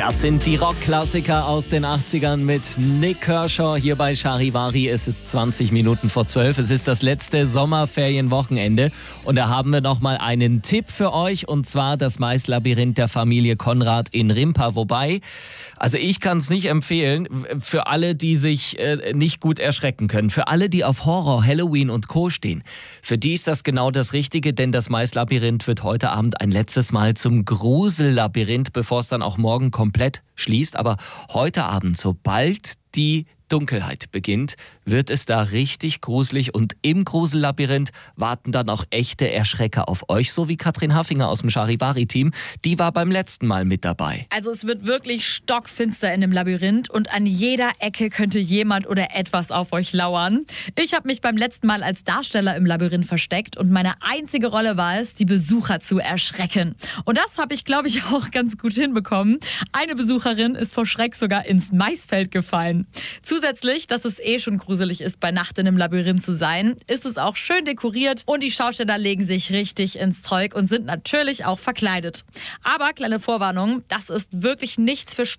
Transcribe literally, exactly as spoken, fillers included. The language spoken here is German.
Das sind die Rockklassiker aus den achtzigern mit Nik Kershaw hier bei Charivari. Es ist zwanzig Minuten vor zwölf. Es ist das letzte Sommerferienwochenende und da haben wir noch mal einen Tipp für euch, und zwar das Maislabyrinth der Familie Konrad in Rimpa. Wobei, also ich kann es nicht empfehlen für alle, die sich äh, nicht gut erschrecken können. Für alle, die auf Horror, Halloween und Co. stehen. Für die ist das genau das Richtige, denn das Maislabyrinth wird heute Abend ein letztes Mal zum Grusellabyrinth, bevor es dann auch morgen komplett schließt. Aber heute Abend, sobald die Dunkelheit beginnt, wird es da richtig gruselig, und im Grusellabyrinth warten dann auch echte Erschrecker auf euch, so wie Katrin Haffinger aus dem Charivari-Team. Die war beim letzten Mal mit dabei. Also es wird wirklich stockfinster in dem Labyrinth und an jeder Ecke könnte jemand oder etwas auf euch lauern. Ich habe mich beim letzten Mal als Darsteller im Labyrinth versteckt und meine einzige Rolle war es, die Besucher zu erschrecken. Und das habe ich, glaube ich, auch ganz gut hinbekommen. Eine Besucherin ist vor Schreck sogar ins Maisfeld gefallen. Zusätzlich, dass es eh schon gruselig ist, bei Nacht in einem Labyrinth zu sein, ist es auch schön dekoriert und die Schausteller legen sich richtig ins Zeug und sind natürlich auch verkleidet. Aber, kleine Vorwarnung, das ist wirklich nichts für